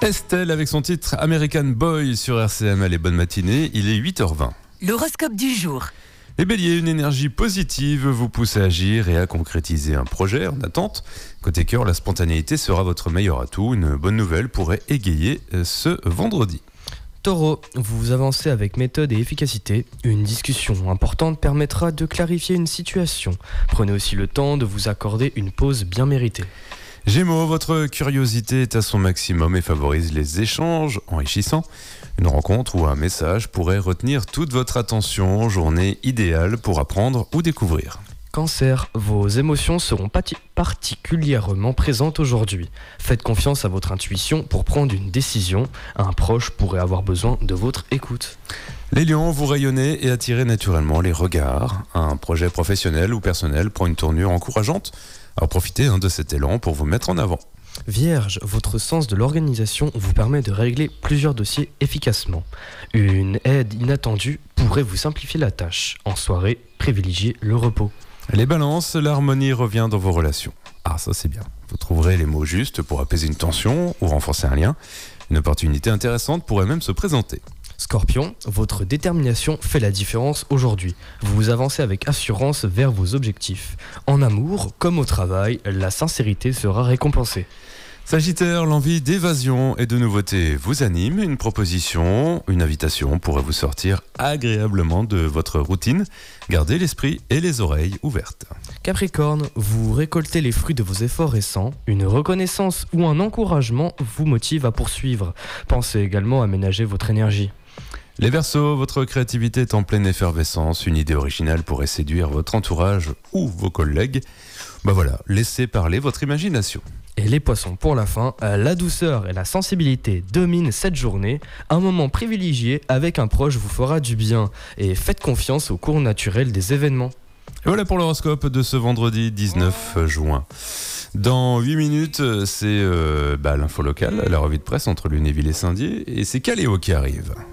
Estelle avec son titre American Boy sur RCM. Allez, bonne matinée, il est 8h20. L'horoscope du jour. Les béliers, une énergie positive vous pousse à agir et à concrétiser un projet en attente. Côté cœur, la spontanéité sera votre meilleur atout. Une bonne nouvelle pourrait égayer ce vendredi. Taureau, vous avancez avec méthode et efficacité. Une discussion importante permettra de clarifier une situation. Prenez aussi le temps de vous accorder une pause bien méritée. Gémeaux, votre curiosité est à son maximum et favorise les échanges enrichissants. Une rencontre ou un message pourrait retenir toute votre attention. Journée idéale pour apprendre ou découvrir. Cancer, vos émotions seront particulièrement présentes aujourd'hui. Faites confiance à votre intuition pour prendre une décision. Un proche pourrait avoir besoin de votre écoute. Les lions, vous rayonnez et attirez naturellement les regards. Un projet professionnel ou personnel prend une tournure encourageante. Alors profitez de cet élan pour vous mettre en avant. Vierge, votre sens de l'organisation vous permet de régler plusieurs dossiers efficacement. Une aide inattendue pourrait vous simplifier la tâche. En soirée, privilégiez le repos. Les balances, l'harmonie revient dans vos relations. Ah, ça c'est bien. Vous trouverez les mots justes pour apaiser une tension ou renforcer un lien. Une opportunité intéressante pourrait même se présenter. Scorpion, votre détermination fait la différence aujourd'hui. Vous avancez avec assurance vers vos objectifs. En amour, comme au travail, la sincérité sera récompensée. Sagittaire, l'envie d'évasion et de nouveauté vous anime. Une proposition, une invitation pourrait vous sortir agréablement de votre routine. Gardez l'esprit et les oreilles ouvertes. Capricorne, vous récoltez les fruits de vos efforts récents. Une reconnaissance ou un encouragement vous motive à poursuivre. Pensez également à ménager votre énergie. Les Verseaux, votre créativité est en pleine effervescence. Une idée originale pourrait séduire votre entourage ou vos collègues. Voilà, laissez parler votre imagination. Et les Poissons, pour la fin, la douceur et la sensibilité dominent cette journée. Un moment privilégié avec un proche vous fera du bien. Et faites confiance au cours naturel des événements. Et voilà pour l'horoscope de ce vendredi 19 juin. Dans 8 minutes, c'est l'info locale, la revue de presse entre Lunéville et Saint-Dié. Et c'est Caléo qui arrive.